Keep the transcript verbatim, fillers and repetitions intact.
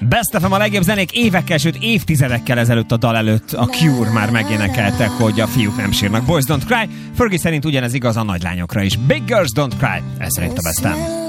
Best ef em a legjobb zenék évekkel, sőt évtizedekkel ezelőtt a dal előtt a Cure már megénekeltek, hogy a fiúk nem sírnak. Boys Don't Cry. Fergie szerint ugyanez igaz a nagylányokra is. Big Girls Don't Cry. Ez szerint a Best em.